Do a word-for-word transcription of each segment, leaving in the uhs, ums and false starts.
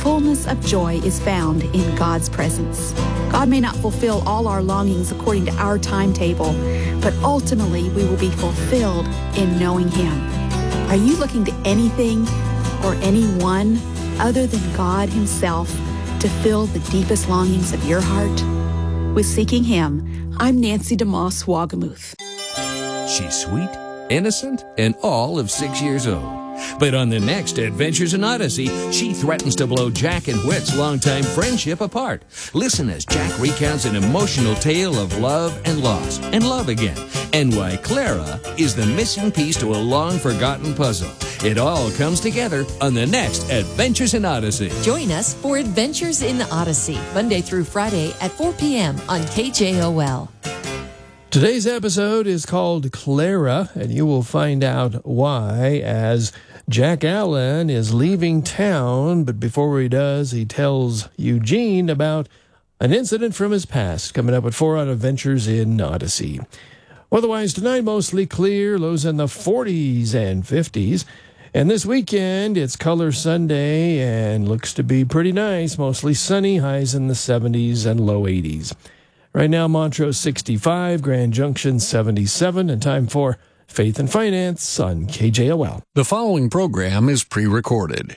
fullness of joy is found in God's presence. God may not fulfill all our longings according to our timetable, but ultimately we will be fulfilled in knowing Him. Are you looking to anything or anyone other than God Himself to fill the deepest longings of your heart? With Seeking Him, I'm Nancy DeMoss Wagamuth. She's sweet, innocent, and all of six years old. But on the next Adventures in Odyssey, she threatens to blow Jack and Whit's longtime friendship apart. Listen as Jack recounts an emotional tale of love and loss, and love again, and why Clara is the missing piece to a long-forgotten puzzle. It all comes together on the next Adventures in Odyssey. Join us for Adventures in Odyssey, Monday through Friday at four p.m. on K J O L. Today's episode is called Clara, and you will find out why as Jack Allen is leaving town. But before he does, he tells Eugene about an incident from his past, coming up at four on Adventures in Odyssey. Otherwise, tonight, mostly clear, lows in the forties and fifties. And this weekend, it's Color Sunday and looks to be pretty nice, mostly sunny, highs in the seventies and low eighties. Right now, Montrose sixty-five, Grand Junction seventy-seven, and time for Faith and Finance on K J O L. The following program is pre-recorded.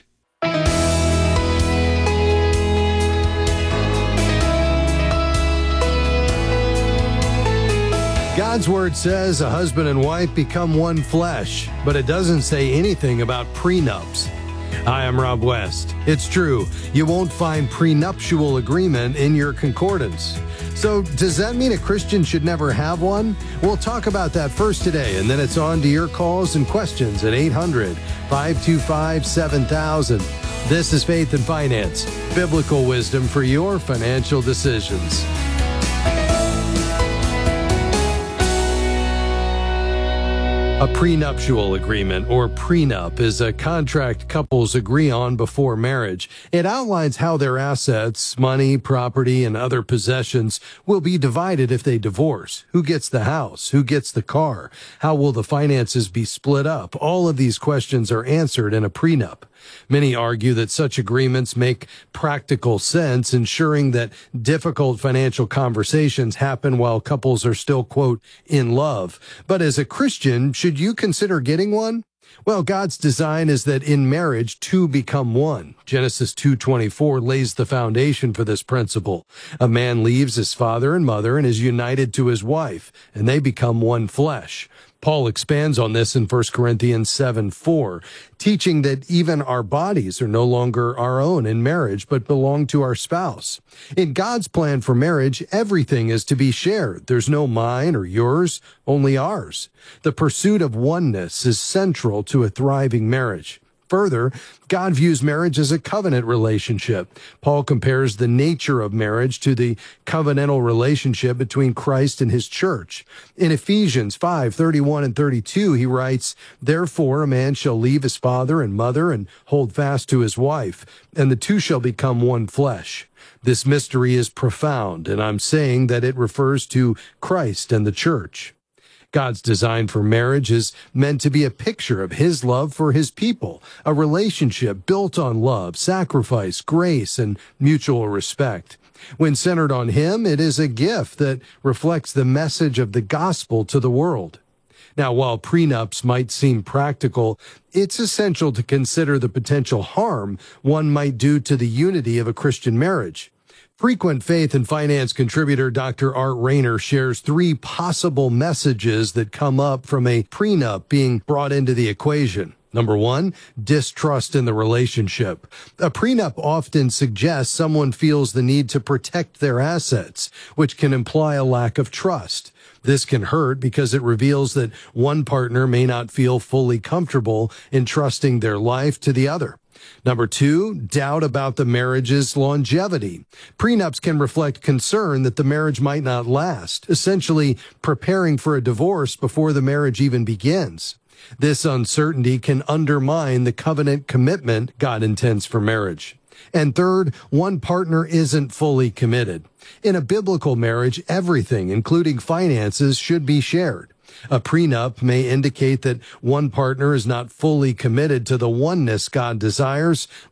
God's Word says a husband and wife become one flesh, but it doesn't say anything about prenups. Hi, I'm Rob West. It's true, you won't find prenuptial agreement in your concordance. So does that mean a Christian should never have one? We'll talk about that first today, and then it's on to your calls and questions at eight hundred, five two five, seven thousand. This is Faith and Finance, biblical wisdom for your financial decisions. A prenuptial agreement, or prenup, is a contract couples agree on before marriage. It outlines how their assets, money, property, and other possessions will be divided if they divorce. Who gets the house? Who gets the car? How will the finances be split up? All of these questions are answered in a prenup. Many argue that such agreements make practical sense, ensuring that difficult financial conversations happen while couples are still, quote, in love. But as a Christian, should you consider getting one? Well, God's design is that in marriage, two become one. Genesis two twenty-four lays the foundation for this principle. A man leaves his father and mother and is united to his wife, and they become one flesh. Paul expands on this in First Corinthians seven four, teaching that even our bodies are no longer our own in marriage, but belong to our spouse. In God's plan for marriage, everything is to be shared. There's no mine or yours, only ours. The pursuit of oneness is central to a thriving marriage. Further, God views marriage as a covenant relationship. Paul compares the nature of marriage to the covenantal relationship between Christ and his church. In Ephesians five thirty-one and thirty-two, he writes, "Therefore a man shall leave his father and mother and hold fast to his wife, and the two shall become one flesh." This mystery is profound, and I'm saying that it refers to Christ and the church. God's design for marriage is meant to be a picture of his love for his people, a relationship built on love, sacrifice, grace, and mutual respect. When centered on him, it is a gift that reflects the message of the gospel to the world. Now, while prenups might seem practical, it's essential to consider the potential harm one might do to the unity of a Christian marriage. Frequent Faith and Finance contributor Doctor Art Rayner shares three possible messages that come up from a prenup being brought into the equation. Number one, distrust in the relationship. A prenup often suggests someone feels the need to protect their assets, which can imply a lack of trust. This can hurt because it reveals that one partner may not feel fully comfortable entrusting their life to the other. Number two, doubt about the marriage's longevity. Prenups can reflect concern that the marriage might not last, essentially preparing for a divorce before the marriage even begins. This uncertainty can undermine the covenant commitment God intends for marriage. And third, one partner isn't fully committed. In a biblical marriage, everything, including finances, should be shared. A prenup may indicate that one partner is not fully committed to the oneness God desires,